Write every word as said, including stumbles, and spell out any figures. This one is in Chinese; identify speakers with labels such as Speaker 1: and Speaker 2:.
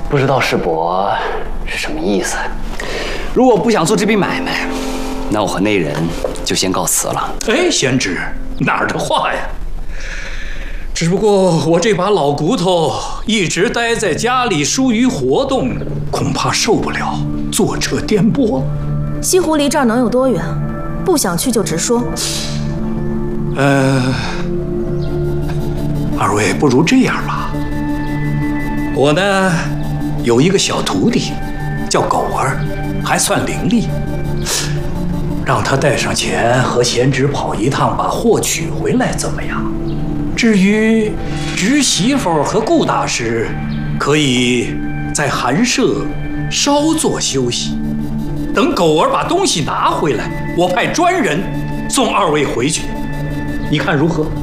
Speaker 1: 不知道世伯是什么意思。如果不想做这笔买卖，那我和那人就先告辞了。
Speaker 2: 哎，贤侄，哪儿的话呀？只不过我这把老骨头一直待在家里疏于活动，恐怕受不了坐车颠簸。
Speaker 3: 西湖离这儿能有多远？不想去就直说。
Speaker 2: 呃，二位不如这样吧，我呢有一个小徒弟，叫狗儿，还算伶俐，让他带上钱和贤侄跑一趟，把货取回来，怎么样？至于侄媳妇和顾大师，可以在寒舍稍作休息，等狗儿把东西拿回来，我派专人送二位回去，你看如何？